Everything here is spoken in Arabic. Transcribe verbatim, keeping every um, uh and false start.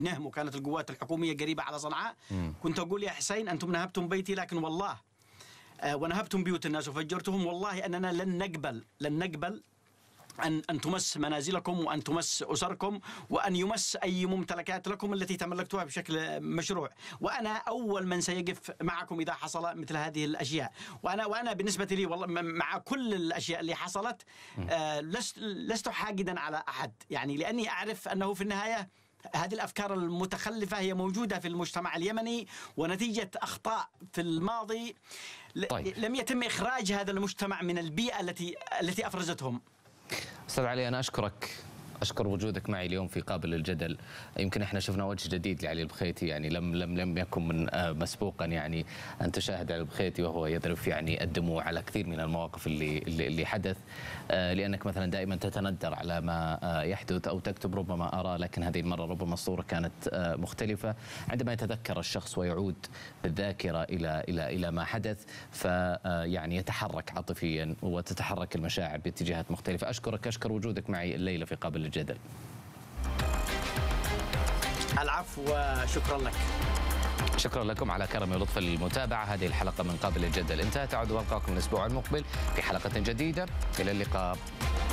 نهموا، كانت القوات الحكومية قريبة على صنعاء، كنت أقول يا حسين أنتم نهبتم بيتي، لكن والله آه ونهبتم بيوت الناس وفجرتهم، والله أننا لن نقبل لن نقبل أن أن تمس منازلكم وأن تمس أسركم وأن يمس أي ممتلكات لكم التي تملكتوها بشكل مشروع. وأنا أول من سيقف معكم إذا حصل مثل هذه الأشياء. وأنا وأنا بالنسبة لي والله مع كل الأشياء اللي حصلت آه لست لست حاقدا على أحد، يعني لأني أعرف أنه في النهاية هذه الأفكار المتخلفة هي موجودة في المجتمع اليمني، ونتيجة أخطاء في الماضي طيب. لم يتم إخراج هذا المجتمع من البيئة التي التي أفرزتهم. أستاذ علي، أنا أشكرك، أشكر وجودك معي اليوم في قابل الجدل. يمكن احنا شفنا وجه جديد لعلي البخيتي، يعني لم لم لم يكن من مسبوقا يعني أن تشاهد علي البخيتي وهو يذرف يعني الدموع على كثير من المواقف اللي اللي, اللي حدث، لأنك مثلا دائما تتندر على ما يحدث أو تكتب ربما آراء، لكن هذه المرة ربما الصورة كانت مختلفة. عندما يتذكر الشخص ويعود بالذاكرة إلى إلى إلى ما حدث، فيعني يتحرك عاطفيا وتتحرك المشاعر باتجاهات مختلفة. أشكرك، أشكر وجودك معي الليلة في قابل الجدل. العفو وشكرا لك. شكرا لكم على كرم ولطف المتابعة. هذه الحلقة من قابل الجدل انتهت. أعود وألقاكم الأسبوع المقبل في حلقة جديدة. إلى اللقاء.